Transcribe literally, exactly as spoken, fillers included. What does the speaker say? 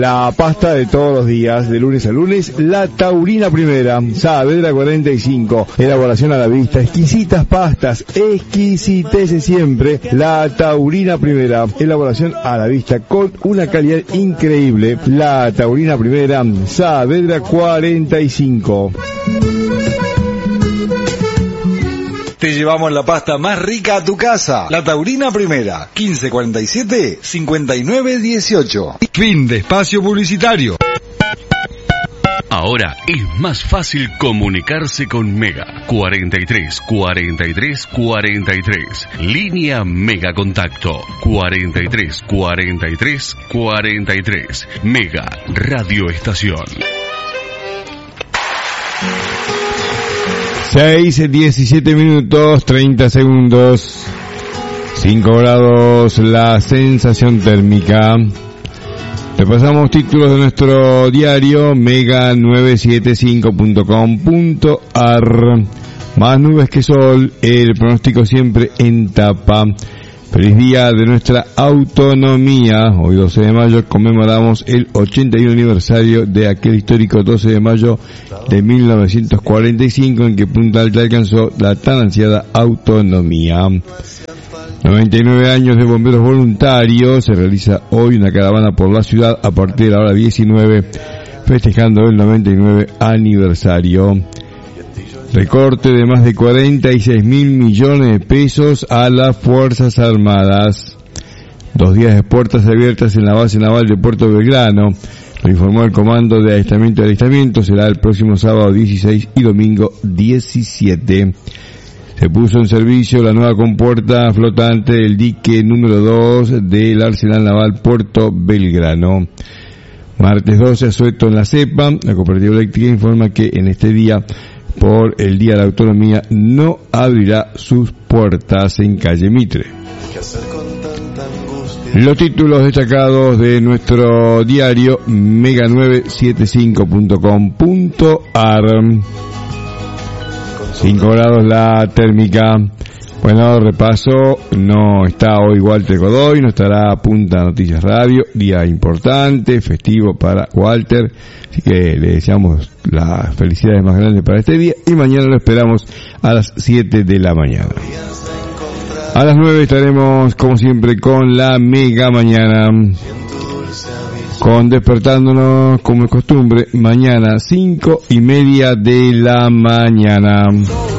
La pasta de todos los días, de lunes a lunes, la Taurina Primera, Saavedra cuarenta y cinco, elaboración a la vista, exquisitas pastas, exquisitece siempre, la Taurina Primera, elaboración a la vista con una calidad increíble, la Taurina Primera, Saavedra cuarenta y cinco. Te llevamos la pasta más rica a tu casa. La Taurina Primera, quince cuarenta y siete, cincuenta y nueve dieciocho. Fin de espacio publicitario. Ahora es más fácil comunicarse con Mega. cuarenta y tres, cuarenta y tres, cuarenta y tres. Línea Mega Contacto. cuarenta y tres, cuarenta y tres, cuarenta y tres. Mega Radio Estación. seis, diecisiete minutos, treinta segundos, cinco grados la sensación térmica. Repasamos títulos de nuestro diario mega novecientos setenta y cinco punto com punto a r. Más nubes que sol, el pronóstico siempre en tapa. Feliz día de nuestra autonomía. Hoy doce de mayo conmemoramos el ochenta y uno aniversario de aquel histórico doce de mayo de mil novecientos cuarenta y cinco en que Punta Alta alcanzó la tan ansiada autonomía. noventa y nueve años de bomberos voluntarios. Se realiza hoy una caravana por la ciudad a partir de la hora diecinueve, festejando el noventa y nueve aniversario. Recorte de más de cuarenta y seis mil millones de pesos a las Fuerzas Armadas. Dos días de puertas abiertas en la base naval de Puerto Belgrano. Lo informó el Comando de Adiestramiento y Alistamiento. Será el próximo sábado dieciséis y domingo diecisiete. Se puso en servicio la nueva compuerta flotante del dique número dos del Arsenal Naval Puerto Belgrano. Martes doce, asueto en la cepa. La cooperativa eléctrica informa que en este día, por el Día de la Autonomía, no abrirá sus puertas en calle Mitre. Los títulos destacados de nuestro diario mega novecientos setenta y cinco punto com punto a r. cinco grados la térmica. Bueno, repaso, no está hoy Walter Godoy, no estará Punta Noticias Radio, día importante, festivo para Walter, así que le deseamos las felicidades más grandes para este día y mañana lo esperamos a las siete de la mañana. A las nueve estaremos como siempre con la Mega Mañana, con Despertándonos como es costumbre, mañana cinco y media de la mañana.